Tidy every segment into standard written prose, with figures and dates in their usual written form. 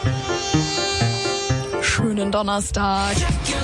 Schönen Donnerstag.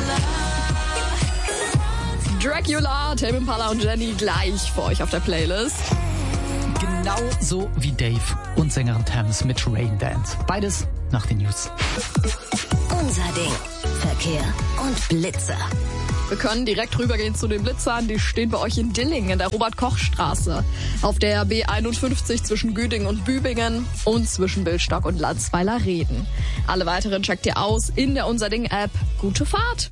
Dracula, Tame Impala und Jenny gleich für euch auf der Playlist. Genauso wie Dave und Sängerin Thames mit Rain Dance. Beides nach den News. Unser Ding. Verkehr und Blitzer. Wir können direkt rübergehen zu den Blitzern. Die stehen bei euch in Dillingen in der Robert-Koch-Straße. Auf der B51 zwischen Güdingen und Bübingen und zwischen Billstock und Landsweiler-Reden. Alle weiteren checkt ihr aus in der Unser Ding-App. Gute Fahrt!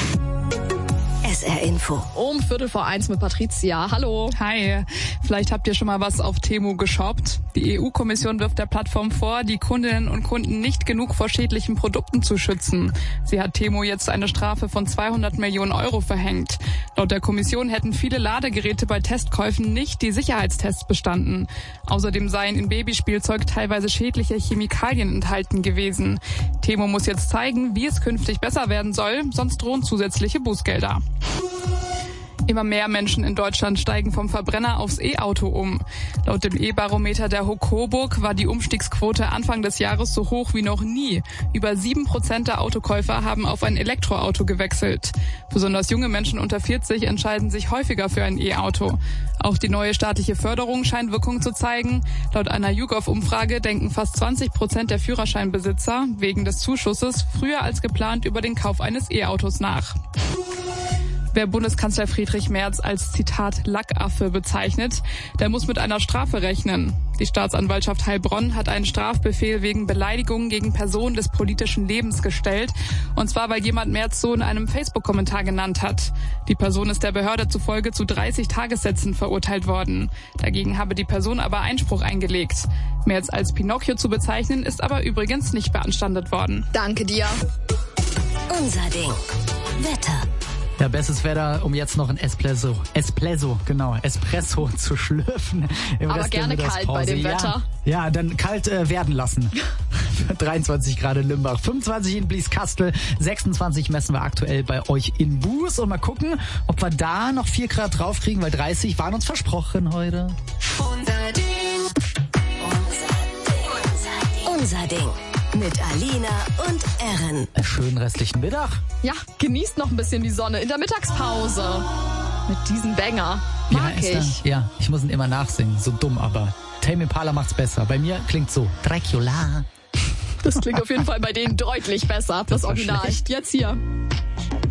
SR Info. Um 1:45 mit Patricia. Hallo. Hi. Vielleicht habt ihr schon mal was auf Temu geshoppt. Die EU-Kommission wirft der Plattform vor, die Kundinnen und Kunden nicht genug vor schädlichen Produkten zu schützen. Sie hat Temu jetzt eine Strafe von 200 Millionen Euro verhängt. Laut der Kommission hätten viele Ladegeräte bei Testkäufen nicht die Sicherheitstests bestanden. Außerdem seien in Babyspielzeug teilweise schädliche Chemikalien enthalten gewesen. Temu muss jetzt zeigen, wie es künftig besser werden soll, sonst drohen zusätzliche Bußgelder. Immer mehr Menschen in Deutschland steigen vom Verbrenner aufs E-Auto um. Laut dem E-Barometer der HUK Coburg war die Umstiegsquote Anfang des Jahres so hoch wie noch nie. Über 7% der Autokäufer haben auf ein Elektroauto gewechselt. Besonders junge Menschen unter 40 entscheiden sich häufiger für ein E-Auto. Auch die neue staatliche Förderung scheint Wirkung zu zeigen. Laut einer YouGov-Umfrage denken fast 20% der Führerscheinbesitzer wegen des Zuschusses früher als geplant über den Kauf eines E-Autos nach. Wer Bundeskanzler Friedrich Merz als, Zitat, Lackaffe bezeichnet, der muss mit einer Strafe rechnen. Die Staatsanwaltschaft Heilbronn hat einen Strafbefehl wegen Beleidigung gegen Personen des politischen Lebens gestellt. Und zwar, weil jemand Merz so in einem Facebook-Kommentar genannt hat. Die Person ist der Behörde zufolge zu 30 Tagessätzen verurteilt worden. Dagegen habe die Person aber Einspruch eingelegt. Merz als Pinocchio zu bezeichnen, ist aber übrigens nicht beanstandet worden. Danke dir. Unser Ding. Wetter. Ja, bestes Wetter, um jetzt noch ein Espresso zu schlürfen. Aber gerne kalt bei dem Wetter. Ja, dann kalt werden lassen. 23 Grad in Limbach, 25 in Blieskastel, 26 messen wir aktuell bei euch in Buß. Und mal gucken, ob wir da noch 4 Grad draufkriegen, weil 30 waren uns versprochen heute. Unser Ding. Unser Ding. Mit Alina und Erin. Schönen restlichen Mittag. Ja, genießt noch ein bisschen die Sonne in der Mittagspause. Mit diesem Banger. Mag ich. Ja, ich muss ihn immer nachsingen. So dumm, aber Tame Impala macht's besser. Bei mir klingt so Dracula. Das klingt auf jeden Fall bei denen deutlich besser. Das Original. Schlecht. Jetzt hier.